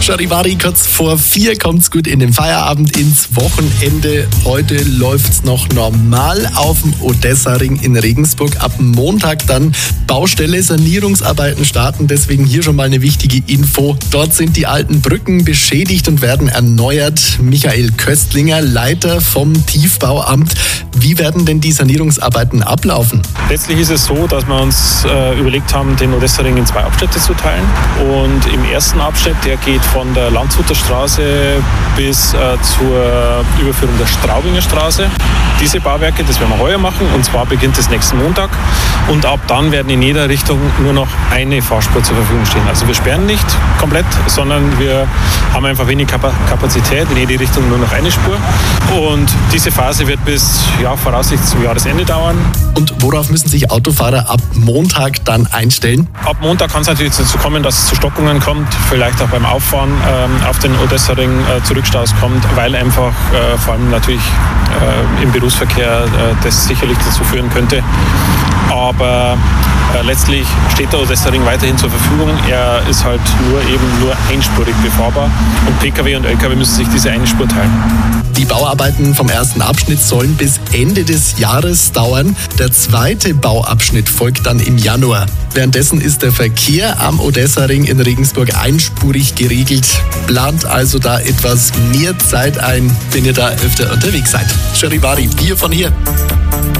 Charivari, kurz vor 4 kommt's gut in den Feierabend, ins Wochenende. Heute läuft's noch normal auf dem Odessa-Ring in Regensburg. Ab Montag dann Baustelle, Sanierungsarbeiten starten. Deswegen hier schon mal eine wichtige Info. Dort sind die alten Brücken beschädigt und werden erneuert. Michael Köstlinger, Leiter vom Tiefbauamt. Wie werden denn die Sanierungsarbeiten ablaufen? Letztlich ist es so, dass wir uns überlegt haben, den Odessa-Ring in 2 Abschnitte zu teilen. Und im ersten Abschnitt, der geht von der Landshuter Straße bis zur Überführung der Straubinger Straße. Diese Bauwerke, das werden wir heuer machen, und zwar beginnt es nächsten Montag. Und ab dann werden in jeder Richtung nur noch eine Fahrspur zur Verfügung stehen. Also wir sperren nicht komplett, sondern wir haben einfach wenig Kapazität, in jede Richtung nur noch eine Spur. Und diese Phase wird bis voraussichtlich zum Jahresende dauern. Und worauf müssen sich Autofahrer ab Montag dann einstellen? Ab Montag kann es natürlich dazu kommen, dass es zu Stockungen kommt, vielleicht auch beim Auffahren auf den Odessa-Ring zu Rückstaus kommt, weil einfach vor allem natürlich im Berufsverkehr das sicherlich dazu führen könnte. Aber letztlich steht der Odessa-Ring weiterhin zur Verfügung. Er ist halt nur einspurig befahrbar und Pkw und Lkw müssen sich diese eine Spur teilen. Die Bauarbeiten vom ersten Abschnitt sollen bis Ende des Jahres dauern. Der zweite Bauabschnitt folgt dann im Januar. Währenddessen ist der Verkehr am Odessa-Ring in Regensburg einspurig geregelt. Plant also da etwas mehr Zeit ein, wenn ihr da öfter unterwegs seid. Charivari, Bier von hier.